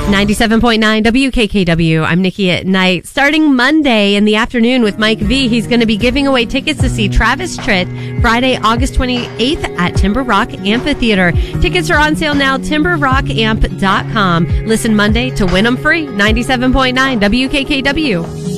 97.9 WKKW. I'm Nikki at Night. Starting Monday in the afternoon with Mike V, he's going to be giving away tickets to see Travis Tritt Friday, August 28th at Timber Rock Amphitheater. Tickets are on sale now, timberrockamp.com. Listen Monday to win them free. 97.9 WKKW.